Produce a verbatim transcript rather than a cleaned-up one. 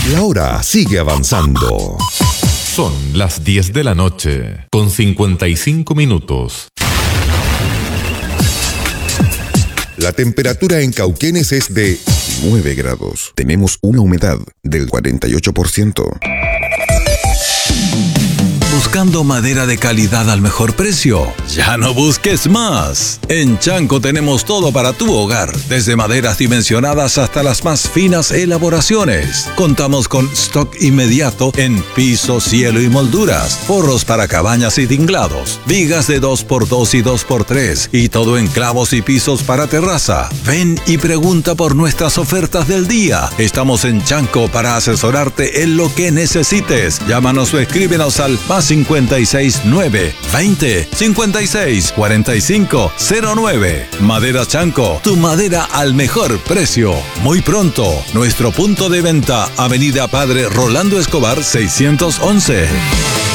La hora sigue avanzando. Son las diez de la noche, con cincuenta y cinco minutos. La temperatura en Cauquenes es de nueve grados. Tenemos una humedad del cuarenta y ocho por ciento. Buscando madera de calidad al mejor precio. Ya no busques más. En Chanco tenemos todo para tu hogar, desde maderas dimensionadas hasta las más finas elaboraciones. Contamos con stock inmediato en piso, cielo y molduras, forros para cabañas y tinglados, vigas de dos por dos y dos por tres y todo en clavos y pisos para terraza. Ven y pregunta por nuestras ofertas del día. Estamos en Chanco para asesorarte en lo que necesites. Llámanos o escríbenos al más cincuenta y seis nueve veinte cincuenta y seis cuarenta y cinco cero nueve. Madera Chanco, tu madera al mejor precio. Muy pronto, nuestro punto de venta, Avenida Padre Rolando Escobar seiscientos once.